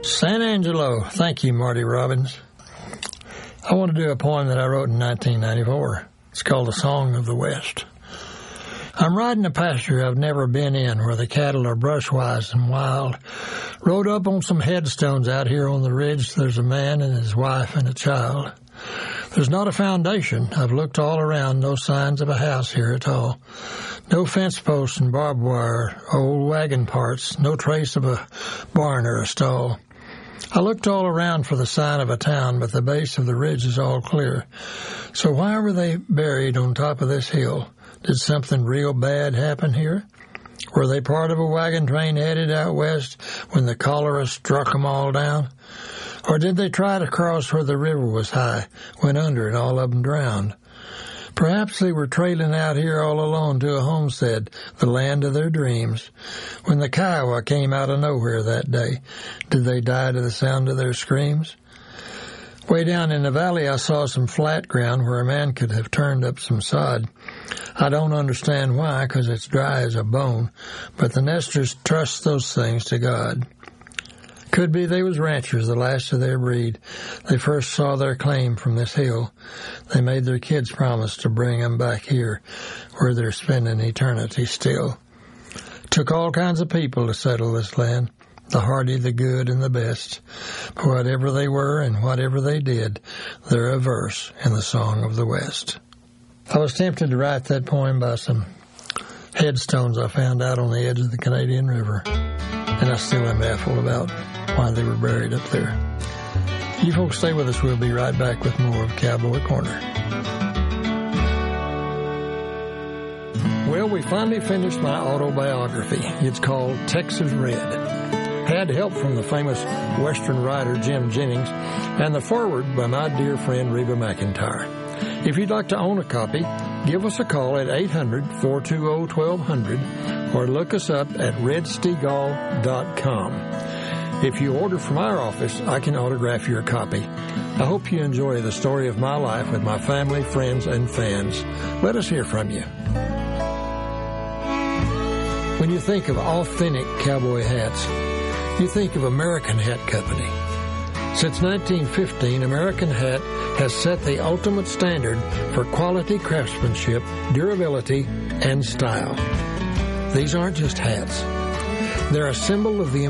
San Angelo. Thank you, Marty Robbins. I want to do a poem that I wrote in 1994. It's called The Song of the West. I'm riding a pasture I've never been in, where the cattle are brush-wise and wild. Rode up on some headstones out here on the ridge. There's a man and his wife and a child. There's not a foundation. I've looked all around, no signs of a house here at all. No fence posts and barbed wire, old wagon parts, no trace of a barn or a stall. I looked all around for the sign of a town, but the base of the ridge is all clear. So why were they buried on top of this hill? Did something real bad happen here? Were they part of a wagon train headed out west when the cholera struck them all down? Or did they try to cross where the river was high, went under, and all of them drowned? Perhaps they were trailing out here all alone to a homestead, the land of their dreams. When the Kiowa came out of nowhere that day, did they die to the sound of their screams? Way down in the valley, I saw some flat ground where a man could have turned up some sod. I don't understand why, 'cause it's dry as a bone, but the nesters trust those things to God. Could be they was ranchers, the last of their breed. They first saw their claim from this hill. They made their kids promise to bring them back here, where they're spending eternity still. Took all kinds of people to settle this land, the hardy, the good, and the best. But whatever they were and whatever they did, they're a verse in the Song of the West. I was tempted to write that poem by some headstones I found out on the edge of the Canadian River, and I still am baffled about why they were buried up there. You folks stay with us. We'll be right back with more of Cowboy Corner. Well, we finally finished my autobiography. It's called Texas Red. Had help from the famous Western writer Jim Jennings and the foreword by my dear friend Reba McEntire. If you'd like to own a copy, give us a call at 800-420-1200 or look us up at redstegall.com. If you order from our office, I can autograph your copy. I hope you enjoy the story of my life with my family, friends, and fans. Let us hear from you. When you think of authentic cowboy hats, you think of American Hat Company. Since 1915, American Hat has set the ultimate standard for quality craftsmanship, durability, and style. These aren't just hats. They're a symbol of the